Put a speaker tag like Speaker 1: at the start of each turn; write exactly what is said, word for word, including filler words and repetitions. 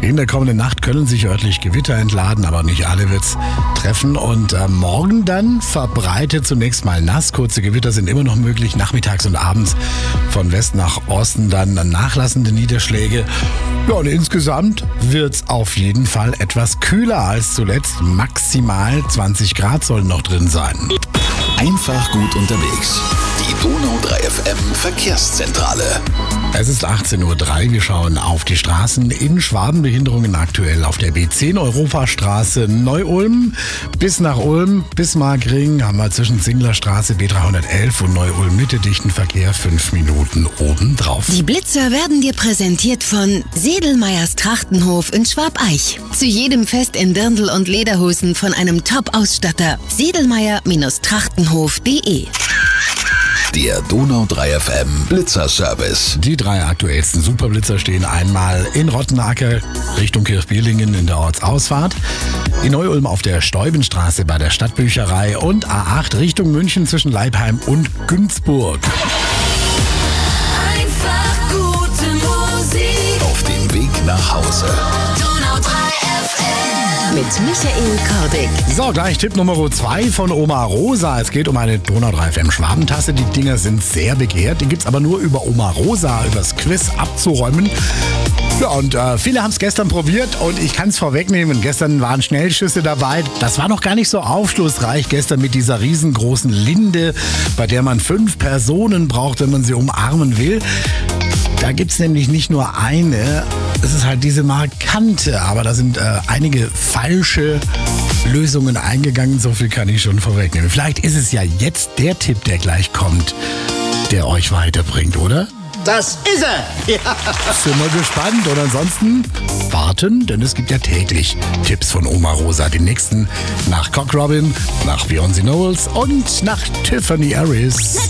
Speaker 1: In der kommenden Nacht können sich örtlich Gewitter entladen, aber nicht alle wird's treffen. Und äh, morgen dann verbreitet zunächst mal nass. Kurze Gewitter sind immer noch möglich, nachmittags und abends von West nach Osten dann nachlassende Niederschläge. Ja, und insgesamt wird's auf jeden Fall etwas kühler als zuletzt. Maximal zwanzig Grad sollen noch drin sein.
Speaker 2: Einfach gut unterwegs. Die Donau drei F M Verkehrszentrale.
Speaker 1: Es ist achtzehn Uhr drei. Wir schauen auf die Straßen in Schwaben. Behinderungen aktuell auf der B zehn Europastraße Neu-Ulm bis nach Ulm. Bismarckring haben wir zwischen Zinglerstraße B dreihundertelf und Neu-Ulm Mitte dichten Verkehr fünf Minuten obendrauf.
Speaker 3: Die Blitzer werden dir präsentiert von Sedelmeyers Trachtenhof in Schwabeich. Zu jedem Fest in Dirndl und Lederhosen von einem Top-Ausstatter. Sedelmeyer-Trachtenhof punkt de.
Speaker 2: Der Donau drei F M Blitzerservice.
Speaker 1: Die drei aktuellsten Superblitzer stehen einmal in Rottenacker Richtung Kirchbierlingen in der Ortsausfahrt, in Neu-Ulm auf der Steubenstraße bei der Stadtbücherei und A acht Richtung München zwischen Leipheim und Günzburg.
Speaker 4: Einfach gute Musik.
Speaker 2: Auf dem Weg nach Hause.
Speaker 4: Donau drei F M.
Speaker 3: Mit Michael Kordick.
Speaker 1: So, gleich Tipp Nummer zwei von Oma Rosa. Es geht um eine Donau drei F M Schwabentasse. Die Dinger sind sehr begehrt. Die gibt's aber nur über Oma Rosa, übers Quiz abzuräumen. Ja, und äh, viele haben es gestern probiert und ich kann es vorwegnehmen. Gestern waren Schnellschüsse dabei. Das war noch gar nicht so aufschlussreich gestern mit dieser riesengroßen Linde, bei der man fünf Personen braucht, wenn man sie umarmen will. Da gibt's nämlich nicht nur eine, es ist halt diese markante, aber da sind äh, einige falsche Lösungen eingegangen, so viel kann ich schon vorwegnehmen. Vielleicht ist es ja jetzt der Tipp, der gleich kommt, der euch weiterbringt, oder?
Speaker 5: Das ist er! Ja.
Speaker 1: Sind wir gespannt und ansonsten warten, denn es gibt ja täglich Tipps von Oma Rosa. Den nächsten nach Cock Robin, nach Beyoncé Knowles und nach Tiffany Harris.